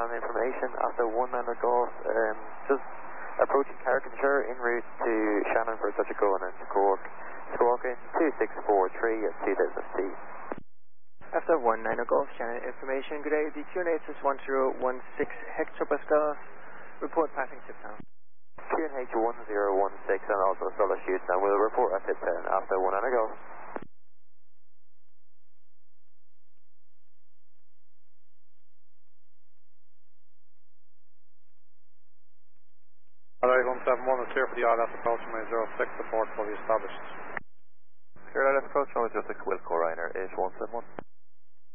Shannon information after 19 Golf, just approaching Carrickshire en route to Shannon for such a go and then Squawking 2643 at 2000 feet. After 19 Golf, Shannon information, good day, the QNH is 1016 Hector Pascal, report passing tip town. QNH 1016 and also Solar Shoots, and we'll report at tip town after 19 Golf. Alright, 171 is clear for the ILS approach runway 06, report fully established. Clear ILS approach runway 06, Wilco Ryanair 8171.